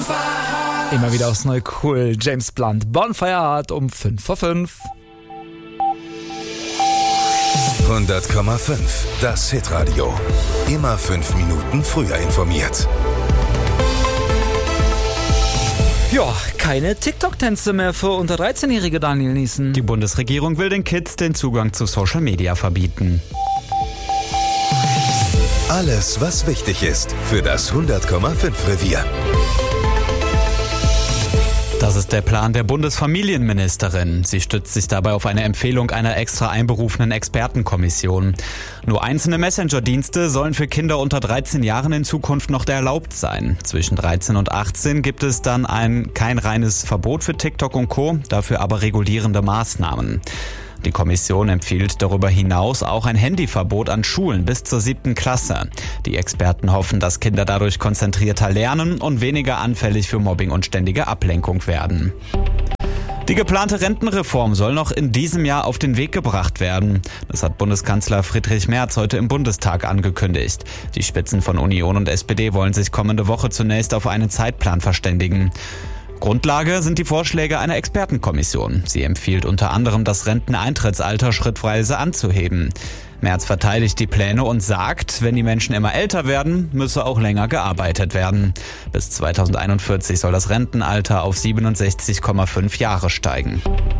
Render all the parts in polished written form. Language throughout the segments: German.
Immer wieder aufs Neue cool. James Blunt, Bonfire Heart um 5:05. 100,5. Das Hitradio. Immer 5 Minuten früher informiert. Ja, keine TikTok-Tänze mehr für unter 13-Jährige, Daniel Niesen. Die Bundesregierung will den Kids den Zugang zu Social Media verbieten. Alles, was wichtig ist für das 100,5 Revier. Das ist der Plan der Bundesfamilienministerin. Sie stützt sich dabei auf eine Empfehlung einer extra einberufenen Expertenkommission. Nur einzelne Messenger-Dienste sollen für Kinder unter 13 Jahren in Zukunft noch erlaubt sein. Zwischen 13 und 18 gibt es dann kein reines Verbot für TikTok und Co., dafür aber regulierende Maßnahmen. Die Kommission empfiehlt darüber hinaus auch ein Handyverbot an Schulen bis zur 7. Klasse. Die Experten hoffen, dass Kinder dadurch konzentrierter lernen und weniger anfällig für Mobbing und ständige Ablenkung werden. Die geplante Rentenreform soll noch in diesem Jahr auf den Weg gebracht werden. Das hat Bundeskanzler Friedrich Merz heute im Bundestag angekündigt. Die Spitzen von Union und SPD wollen sich kommende Woche zunächst auf einen Zeitplan verständigen. Grundlage sind die Vorschläge einer Expertenkommission. Sie empfiehlt unter anderem, das Renteneintrittsalter schrittweise anzuheben. Merz verteidigt die Pläne und sagt, wenn die Menschen immer älter werden, müsse auch länger gearbeitet werden. Bis 2041 soll das Rentenalter auf 67,5 Jahre steigen.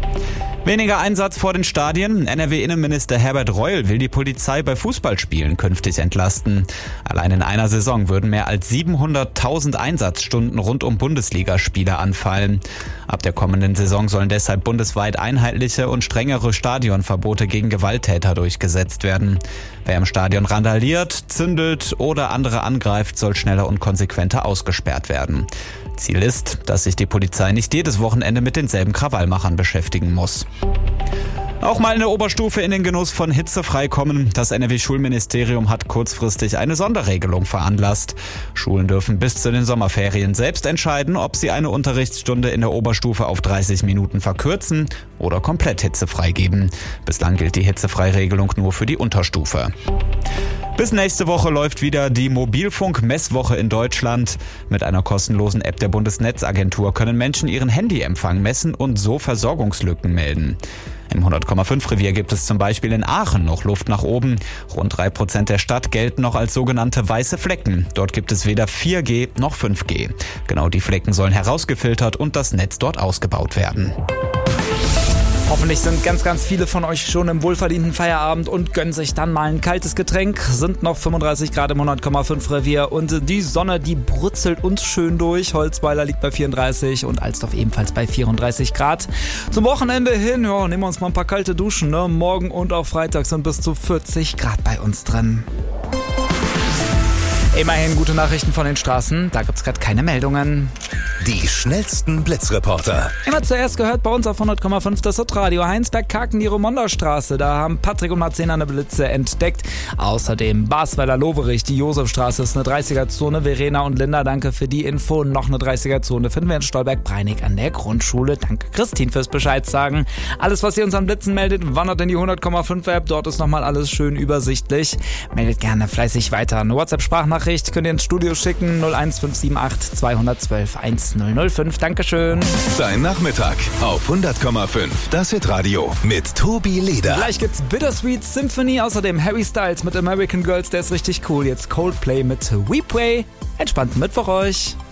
Weniger Einsatz vor den Stadien. NRW-Innenminister Herbert Reul will die Polizei bei Fußballspielen künftig entlasten. Allein in einer Saison würden mehr als 700.000 Einsatzstunden rund um Bundesligaspiele anfallen. Ab der kommenden Saison sollen deshalb bundesweit einheitliche und strengere Stadionverbote gegen Gewalttäter durchgesetzt werden. Wer im Stadion randaliert, zündelt oder andere angreift, soll schneller und konsequenter ausgesperrt werden. Ziel ist, dass sich die Polizei nicht jedes Wochenende mit denselben Krawallmachern beschäftigen muss. Auch mal in der Oberstufe in den Genuss von hitzefrei kommen. Das NRW-Schulministerium hat kurzfristig eine Sonderregelung veranlasst. Schulen dürfen bis zu den Sommerferien selbst entscheiden, ob sie eine Unterrichtsstunde in der Oberstufe auf 30 Minuten verkürzen oder komplett hitzefrei geben. Bislang gilt die Hitzefrei-Regelung nur für die Unterstufe. Bis nächste Woche läuft wieder die Mobilfunk-Messwoche in Deutschland. Mit einer kostenlosen App der Bundesnetzagentur können Menschen ihren Handyempfang messen und so Versorgungslücken melden. Im 100,5 Revier gibt es zum Beispiel in Aachen noch Luft nach oben. Rund 3% der Stadt gelten noch als sogenannte weiße Flecken. Dort gibt es weder 4G noch 5G. Genau die Flecken sollen herausgefiltert und das Netz dort ausgebaut werden. Hoffentlich sind ganz, ganz viele von euch schon im wohlverdienten Feierabend und gönnen sich dann mal ein kaltes Getränk. Sind noch 35 Grad im 100,5 Revier und die Sonne, die brutzelt uns schön durch. Holzweiler liegt bei 34 und Alsdorf ebenfalls bei 34 Grad. Zum Wochenende hin, nehmen wir uns mal ein paar kalte Duschen. Morgen und auch Freitag sind bis zu 40 Grad bei uns drin. Immerhin gute Nachrichten von den Straßen, da gibt's gerade keine Meldungen. Die schnellsten Blitzreporter. Immer zuerst gehört bei uns auf 100,5 das Hitradio. Heinsberg-Kaken, die Romonderstraße. Da haben Patrick und Marcena eine Blitze entdeckt. Außerdem Basweiler-Loverich, die Josefstraße ist eine 30er-Zone. Verena und Linda, danke für die Info. Noch eine 30er-Zone finden wir in Stolberg-Breinig an der Grundschule. Danke Christine fürs Bescheid sagen. Alles, was ihr uns an Blitzen meldet, wandert in die 100,5-App. Dort ist nochmal alles schön übersichtlich. Meldet gerne fleißig weiter. Eine WhatsApp-Sprachnachricht könnt ihr ins Studio schicken. 01578 212 1005. Dankeschön. Dein Nachmittag auf 100,5. Das Hitradio mit Tobi Leder. Gleich gibt's Bittersweet Symphony. Außerdem Harry Styles mit American Girls. Der ist richtig cool. Jetzt Coldplay mit Weepway. Entspannten Mittwoch euch.